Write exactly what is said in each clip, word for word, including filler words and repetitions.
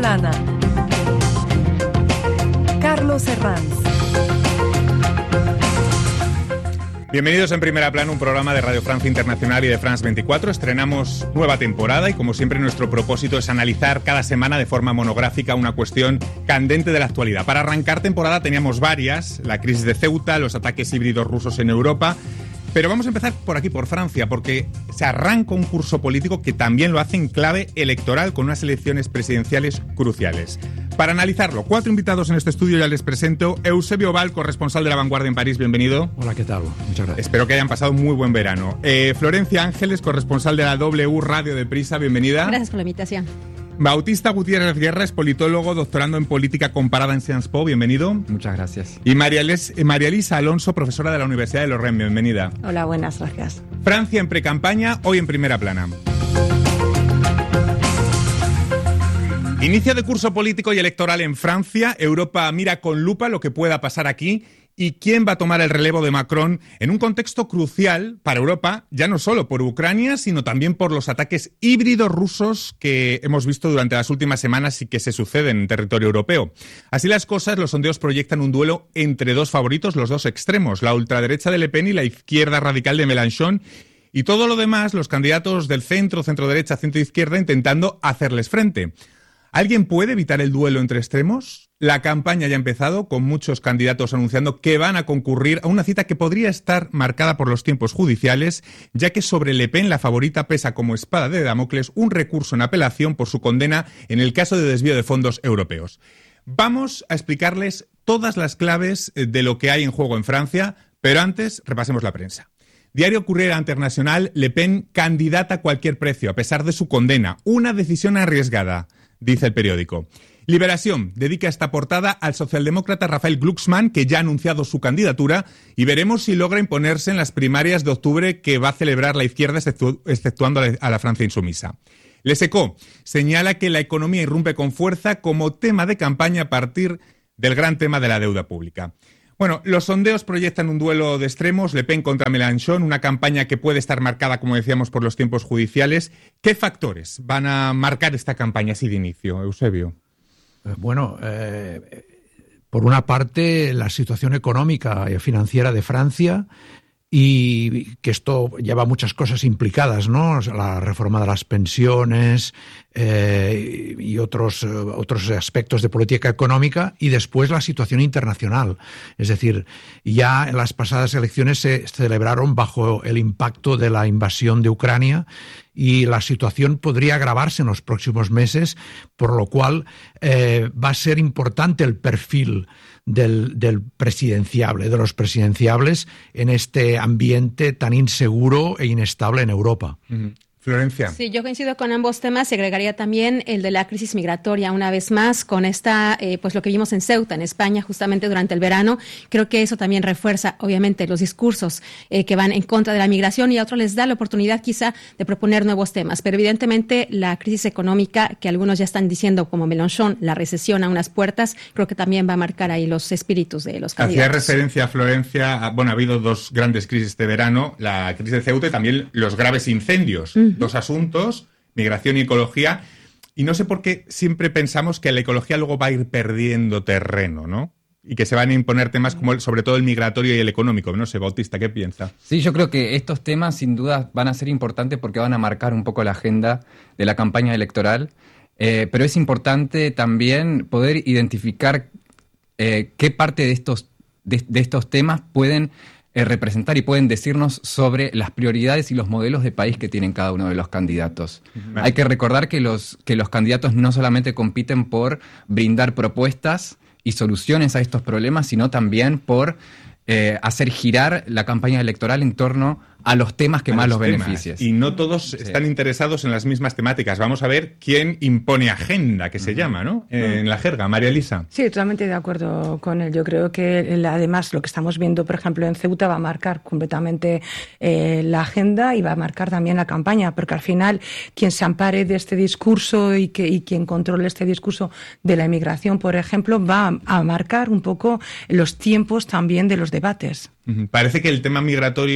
plana. Carlos Herranz. Bienvenidos en Primera Plana, un programa de Radio Francia Internacional y de France veinticuatro. Estrenamos nueva temporada y, como siempre, nuestro propósito es analizar cada semana de forma monográfica una cuestión candente de la actualidad. Para arrancar temporada teníamos varias: la crisis de Ceuta, los ataques híbridos rusos en Europa. Pero vamos a empezar por aquí, por Francia, porque se arranca un curso político que también lo hace en clave electoral, con unas elecciones presidenciales cruciales. Para analizarlo, cuatro invitados en este estudio, ya les presento. Eusebio Val, corresponsal de La Vanguardia en París, bienvenido. Hola, ¿qué tal? Muchas gracias. Espero que hayan pasado un muy buen verano. Eh, Florencia Ángeles, corresponsal de la W Radio de Prisa, bienvenida. Gracias por la invitación. Bautista Gutiérrez Guerra es politólogo, doctorando en política comparada en Sciences Po, bienvenido. Muchas gracias. Y María, Les, María Elisa Alonso, profesora de la Universidad de Lorraine, bienvenida. Hola, buenas, gracias. Francia en precampaña, hoy en Primera Plana. Inicio de curso político y electoral en Francia. Europa mira con lupa lo que pueda pasar aquí. ¿Y quién va a tomar el relevo de Macron en un contexto crucial para Europa, ya no solo por Ucrania, sino también por los ataques híbridos rusos que hemos visto durante las últimas semanas y que se suceden en territorio europeo? Así las cosas, los sondeos proyectan un duelo entre dos favoritos, los dos extremos, la ultraderecha de Le Pen y la izquierda radical de Mélenchon, y todo lo demás, los candidatos del centro, centro-derecha, centro-izquierda, intentando hacerles frente. ¿Alguien puede evitar el duelo entre extremos? La campaña ya ha empezado, con muchos candidatos anunciando que van a concurrir a una cita que podría estar marcada por los tiempos judiciales, ya que sobre Le Pen la favorita pesa como espada de Damocles un recurso en apelación por su condena en el caso de desvío de fondos europeos. Vamos a explicarles todas las claves de lo que hay en juego en Francia, pero antes repasemos la prensa. Diario Courrier International, Le Pen candidata a cualquier precio, a pesar de su condena. Una decisión arriesgada, dice el periódico. Liberación dedica esta portada al socialdemócrata Raphael Glucksmann, que ya ha anunciado su candidatura, y veremos si logra imponerse en las primarias de octubre que va a celebrar la izquierda, exceptu- exceptuando a la, a la Francia insumisa. Les Echos señala que la economía irrumpe con fuerza como tema de campaña a partir del gran tema de la deuda pública. Bueno, los sondeos proyectan un duelo de extremos, Le Pen contra Mélenchon, una campaña que puede estar marcada, como decíamos, por los tiempos judiciales. ¿Qué factores van a marcar esta campaña así de inicio, Eusebio? Bueno, eh, por una parte, la situación económica y financiera de Francia, y que esto lleva muchas cosas implicadas, ¿no? La reforma de las pensiones eh, y otros, otros aspectos de política económica, y después la situación internacional. Es decir, ya en las pasadas elecciones se celebraron bajo el impacto de la invasión de Ucrania, y la situación podría agravarse en los próximos meses, por lo cual eh, va a ser importante el perfil del, del presidenciable, de los presidenciables en este ambiente tan inseguro e inestable en Europa. Uh-huh. Florencia. Sí, yo coincido con ambos temas y agregaría también el de la crisis migratoria una vez más con esta, eh, pues lo que vimos en Ceuta, en España, justamente durante el verano. Creo que eso también refuerza, obviamente, los discursos eh, que van en contra de la migración, y a otros les da la oportunidad quizá de proponer nuevos temas. Pero evidentemente la crisis económica, que algunos ya están diciendo como Mélenchon, la recesión a unas puertas, creo que también va a marcar ahí los espíritus de los candidatos. Hacía referencia a Florencia, a, bueno, ha habido dos grandes crisis de verano, la crisis de Ceuta y también los graves incendios. Mm. Dos asuntos, migración y ecología, y no sé por qué siempre pensamos que la ecología luego va a ir perdiendo terreno, ¿no? Y que se van a imponer temas como el, sobre todo el migratorio y el económico. No sé, Bautista, ¿qué piensa? Sí, yo creo que estos temas sin duda van a ser importantes porque van a marcar un poco la agenda de la campaña electoral, eh, pero es importante también poder identificar eh, qué parte de estos, de, de estos temas pueden Eh, representar y pueden decirnos sobre las prioridades y los modelos de país que tienen cada uno de los candidatos. Vale. Hay que recordar que los, que los candidatos no solamente compiten por brindar propuestas y soluciones a estos problemas, sino también por eh, hacer girar la campaña electoral en torno a los temas que a más los, los beneficien. Y no todos sí. están interesados en las mismas temáticas. Vamos a ver quién impone agenda, que se uh-huh. llama, ¿no? Uh-huh. En la jerga. María Elisa. Sí, totalmente de acuerdo con él. Yo creo que además lo que estamos viendo, por ejemplo, en Ceuta va a marcar completamente eh, la agenda y va a marcar también la campaña, porque al final quien se ampare de este discurso y, que, y quien controle este discurso de la inmigración, por ejemplo, va a marcar un poco los tiempos también de los debates. Uh-huh. Parece que el tema migratorio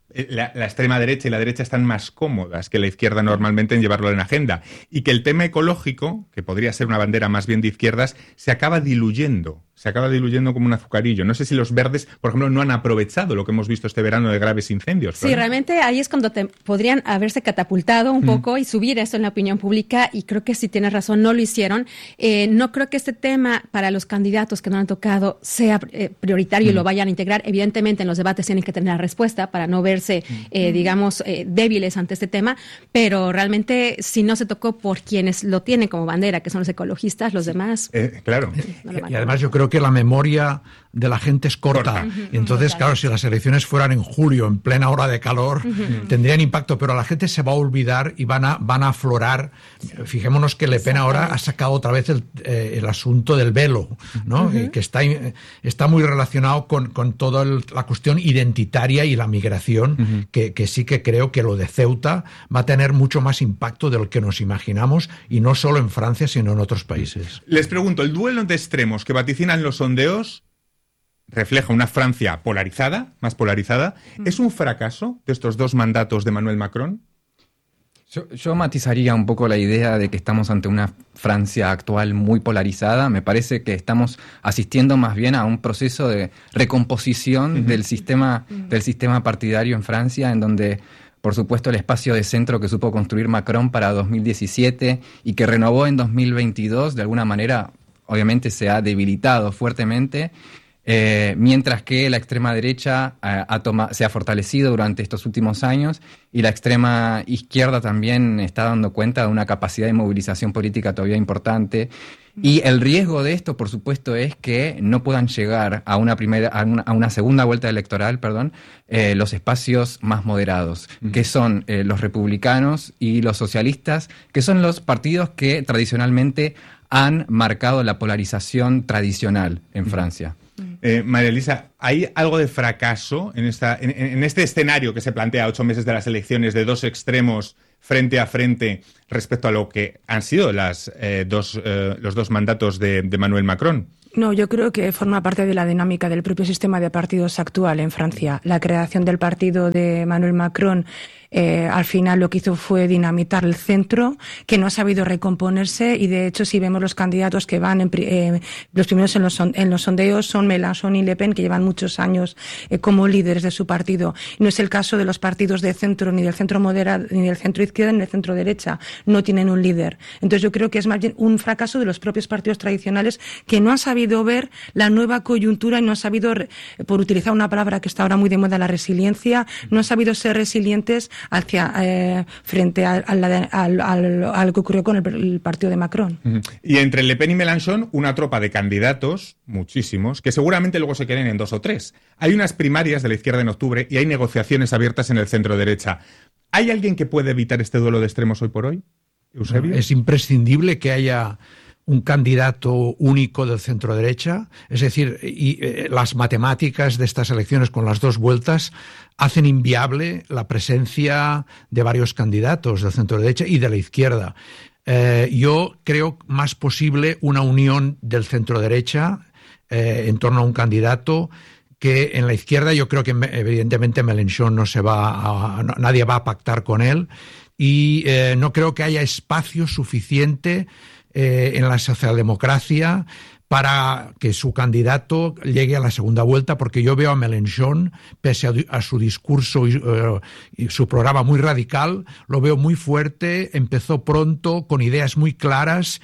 la, la extrema derecha y la derecha están más cómodas que la izquierda normalmente en llevarlo en agenda, y que el tema ecológico, que podría ser una bandera más bien de izquierdas, se acaba diluyendo, se acaba diluyendo como un azucarillo. No sé si los verdes, por ejemplo, no han aprovechado lo que hemos visto este verano de graves incendios. Sí, realmente ahí es cuando te podrían haberse catapultado un mm. poco y subir esto en la opinión pública, y creo que si tienes razón, no lo hicieron. Eh, no creo que este tema para los candidatos que no han tocado sea eh, prioritario mm. y lo vayan a integrar. Evidentemente en los debates tienen que tener la respuesta para no verse Eh, digamos, eh, débiles ante este tema, pero realmente si no se tocó por quienes lo tienen como bandera, que son los ecologistas, los demás... Eh, claro. No y además yo creo que la memoria de la gente es corta. corta. Uh-huh. Entonces, claro, si las elecciones fueran en julio, en plena hora de calor, uh-huh. tendrían impacto, pero la gente se va a olvidar y van a, van a aflorar. Fijémonos que Le Pen ahora ha sacado otra vez el, eh, el asunto del velo, ¿no? Uh-huh. que está, está muy relacionado con, con toda el, la cuestión identitaria y la migración, uh-huh. que, que sí que creo que lo de Ceuta va a tener mucho más impacto de lo que nos imaginamos, y no solo en Francia, sino en otros países. Les pregunto, ¿el duelo de extremos que vaticinan los sondeos refleja una Francia polarizada, más polarizada? ¿Es un fracaso de estos dos mandatos de Emmanuel Macron? Yo, yo matizaría un poco la idea de que estamos ante una Francia actual muy polarizada. Me parece que estamos asistiendo más bien a un proceso de recomposición uh-huh. del sistema, uh-huh. del sistema partidario en Francia, en donde, por supuesto, el espacio de centro que supo construir Macron para dos mil diecisiete y que renovó en dos mil veintidós, de alguna manera, obviamente se ha debilitado fuertemente. Eh, mientras que la extrema derecha eh, ha toma, se ha fortalecido durante estos últimos años, y la extrema izquierda también está dando cuenta de una capacidad de movilización política todavía importante. Y el riesgo de esto, por supuesto, es que no puedan llegar a una primera, a una, a una segunda vuelta electoral, perdón, eh, los espacios más moderados, uh-huh. que son eh, los republicanos y los socialistas, que son los partidos que tradicionalmente han marcado la polarización tradicional en uh-huh. Francia. Eh, María Elisa, ¿hay algo de fracaso en, esta, en, en este escenario que se plantea a ocho meses de las elecciones, de dos extremos frente a frente respecto a lo que han sido las, eh, dos, eh, los dos mandatos de, de Emmanuel Macron? No, yo creo que forma parte de la dinámica del propio sistema de partidos actual en Francia. La creación del partido de Emmanuel Macron Eh, al final lo que hizo fue dinamitar el centro, que no ha sabido recomponerse, y de hecho si vemos los candidatos que van en, eh, los primeros en los, son, en los sondeos son Mélenchon y Le Pen, que llevan muchos años eh, como líderes de su partido. No es el caso de los partidos de centro, ni del centro moderado, ni del centro izquierda, ni del centro derecha. No tienen un líder. Entonces yo creo que es más bien un fracaso de los propios partidos tradicionales, que no han sabido ver la nueva coyuntura y no han sabido, por utilizar una palabra que está ahora muy de moda, la resiliencia, no han sabido ser resilientes hacia eh, frente a, a, la, al, al, al que ocurrió con el, el partido de Macron. Uh-huh. Y entre Le Pen y Mélenchon, una tropa de candidatos, muchísimos, que seguramente luego se queden en dos o tres. Hay unas primarias de la izquierda en octubre y hay negociaciones abiertas en el centro derecha. ¿Hay alguien que puede evitar este duelo de extremos hoy por hoy, Eusebio? Es imprescindible que haya un candidato único del centro derecha, es decir, y, eh, las matemáticas de estas elecciones con las dos vueltas hacen inviable la presencia de varios candidatos del centro derecha y de la izquierda. Eh, yo creo más posible una unión del centro derecha eh, en torno a un candidato, que en la izquierda yo creo que evidentemente Mélenchon no se va a, no, nadie va a pactar con él, y eh, no creo que haya espacio suficiente Eh, en la socialdemocracia para que su candidato llegue a la segunda vuelta, porque yo veo a Mélenchon, pese a, a su discurso y, uh, y su programa muy radical, lo veo muy fuerte, empezó pronto, con ideas muy claras,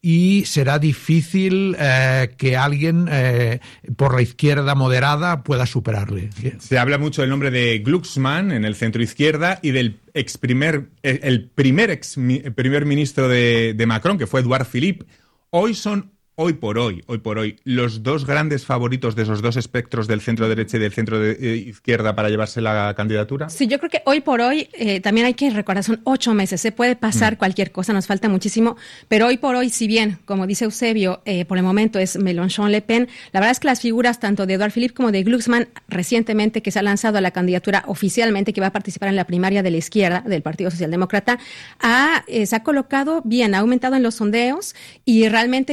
y será difícil eh, que alguien eh, por la izquierda moderada pueda superarle. Se habla mucho del nombre de Glucksmann en el centro izquierda y del ex primer, el primer ex primer ministro de, de Macron, que fue Edouard Philippe. Hoy son, hoy por hoy, hoy por hoy, los dos grandes favoritos de esos dos espectros del centro derecha y del centro de, eh, izquierda para llevarse la candidatura. Sí, yo creo que hoy por hoy eh, también hay que recordar, son ocho meses, se puede pasar mm. cualquier cosa, nos falta muchísimo, pero hoy por hoy, si bien, como dice Eusebio, eh, por el momento es Mélenchon, Le Pen, la verdad es que las figuras tanto de Edouard Philippe como de Glucksmann, recientemente que se ha lanzado a la candidatura oficialmente, que va a participar en la primaria de la izquierda del Partido Socialdemócrata, ha, eh, se ha colocado bien, ha aumentado en los sondeos, y realmente dicen que incluso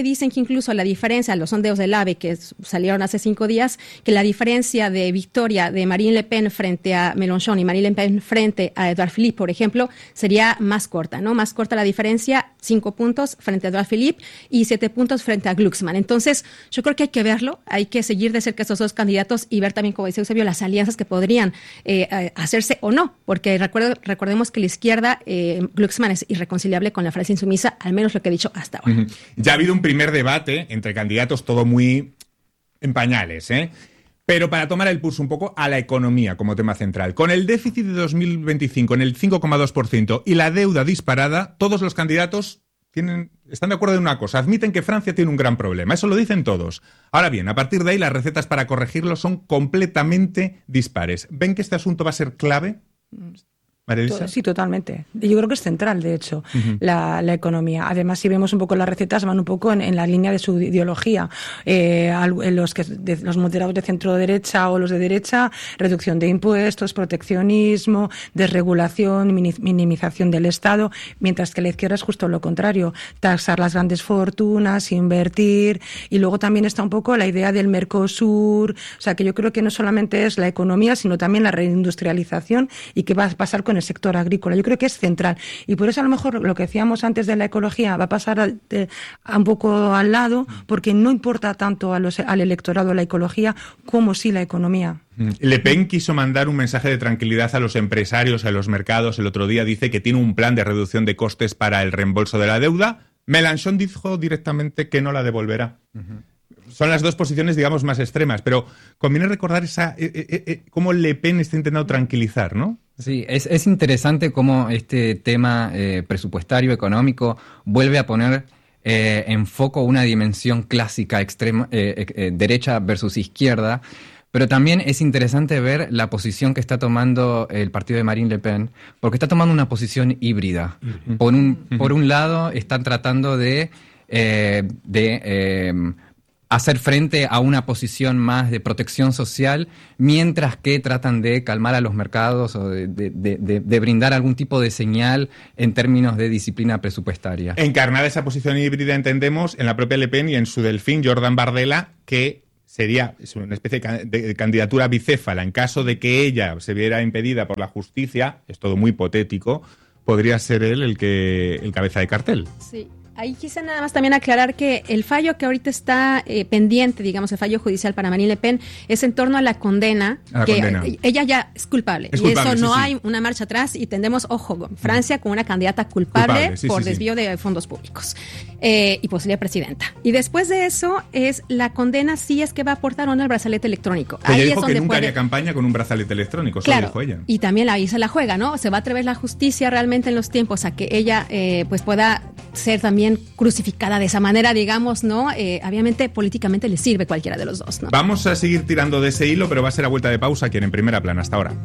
incluso la diferencia, los sondeos del AVE que salieron hace cinco días, que la diferencia de victoria de Marine Le Pen frente a Mélenchon y Marine Le Pen frente a Edouard Philippe, por ejemplo, sería más corta, ¿no? Más corta la diferencia, cinco puntos frente a Edouard Philippe y siete puntos frente a Glucksmann. Entonces, yo creo que hay que verlo, hay que seguir de cerca estos dos candidatos y ver también, como dice Eusebio, las alianzas que podrían eh, hacerse o no, porque recuerdo, recordemos que la izquierda, eh, Glucksmann es irreconciliable con la Francia insumisa, al menos lo que he dicho hasta ahora. Uh-huh. Ya ha habido un primer debate entre candidatos, todo muy en pañales, ¿eh? Pero para tomar el pulso un poco a la economía como tema central. Con el déficit de dos mil veinticinco en el cinco coma dos por ciento y la deuda disparada, todos los candidatos tienen, están de acuerdo en una cosa, admiten que Francia tiene un gran problema, eso lo dicen todos. Ahora bien, a partir de ahí las recetas para corregirlo son completamente dispares. ¿Ven que este asunto va a ser clave? ¿María-Elisa? Sí, totalmente. Yo creo que es central, de hecho, uh-huh. la, la economía. Además, si vemos un poco las recetas, van un poco en, en la línea de su ideología. Eh, los, que, de, los moderados de centro-derecha o los de derecha, reducción de impuestos, proteccionismo, desregulación, minimización del Estado, mientras que la izquierda es justo lo contrario, taxar las grandes fortunas, invertir, y luego también está un poco la idea del Mercosur, o sea, que yo creo que no solamente es la economía, sino también la reindustrialización y qué va a pasar con el sector agrícola. Yo creo que es central. Y por eso a lo mejor lo que decíamos antes de la ecología va a pasar a, de, a un poco al lado, porque no importa tanto a los, al electorado la ecología como sí la economía. Le Pen quiso mandar un mensaje de tranquilidad a los empresarios, a los mercados. El otro día dice que tiene un plan de reducción de costes para el reembolso de la deuda. Mélenchon dijo directamente que no la devolverá. Uh-huh. Son las dos posiciones, digamos, más extremas, pero conviene recordar esa eh, eh, eh, cómo Le Pen está intentando tranquilizar, ¿no? Sí, es, es interesante cómo este tema eh, presupuestario, económico, vuelve a poner eh, en foco una dimensión clásica, extrema, eh, eh, derecha versus izquierda, pero también es interesante ver la posición que está tomando el partido de Marine Le Pen, porque está tomando una posición híbrida. Uh-huh. Por un, uh-huh. por un lado, están tratando de... Eh, de eh, hacer frente a una posición más de protección social, mientras que tratan de calmar a los mercados o de, de, de, de brindar algún tipo de señal en términos de disciplina presupuestaria. Encarnada esa posición híbrida, entendemos, en la propia Le Pen y en su delfín, Jordan Bardella, que sería una especie de candidatura bicéfala. En caso de que ella se viera impedida por la justicia, es todo muy hipotético, podría ser él el que el cabeza de cartel. Sí. Ahí quise nada más también aclarar que el fallo que ahorita está eh, pendiente, digamos, el fallo judicial para Marine Le Pen, es en torno a la condena, a la que condena. Ella ya es culpable. Es y culpable, eso no sí, hay sí. una marcha atrás y tendremos, ojo, Francia con una candidata culpable, culpable sí, por sí, desvío sí. de fondos públicos eh, y posible presidenta. Y después de eso es la condena si es que va a aportar o no el brazalete electrónico. Que ahí ella es dijo donde que nunca puede... haría campaña con un brazalete electrónico, claro, eso dijo ella. Y también ahí se la juega, ¿no? Se va a atrever la justicia realmente en los tiempos a que ella eh, pues pueda ser también crucificada de esa manera, digamos, ¿no? Eh, obviamente, políticamente le sirve cualquiera de los dos, ¿no? Vamos a seguir tirando de ese hilo, pero va a ser a vuelta de pausa aquí en En Primera Plana. Hasta ahora.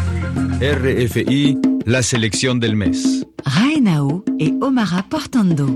R F I, la selección del mes. Raenao et Omara Portando.